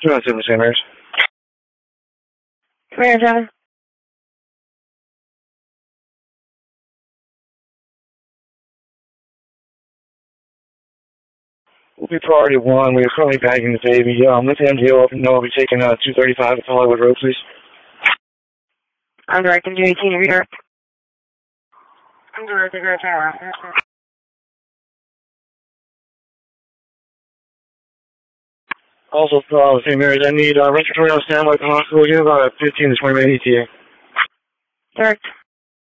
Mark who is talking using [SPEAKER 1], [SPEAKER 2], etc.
[SPEAKER 1] 297 St. Mary's.
[SPEAKER 2] Where, John?
[SPEAKER 1] We'll be priority 1. We are currently bagging the baby. Let the MDO know we'll be taking 235 to Hollywood Road, please.
[SPEAKER 2] I'm directing 218, redirect. I'm directing Grand Tower.
[SPEAKER 1] Also, St. Mary's, I need respiratory on standby at the hospital. Give about a 15 to 20 minute ETA.
[SPEAKER 2] Direct.